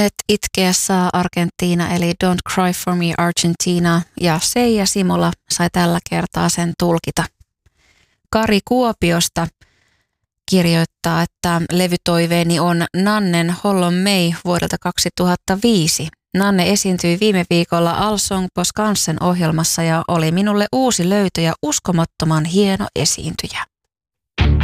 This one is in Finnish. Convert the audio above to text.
Et itkea saa Argentiina eli Don't Cry for Me Argentina ja Seija Simola sai tällä kertaa sen tulkita. Kari Kuopiosta kirjoittaa, että levytoiveeni on Nannen Hollon May vuodelta 2005. Nanne esiintyi viime viikolla Allsång på Skansen ohjelmassa ja oli minulle uusi löytö ja uskomattoman hieno esiintyjä.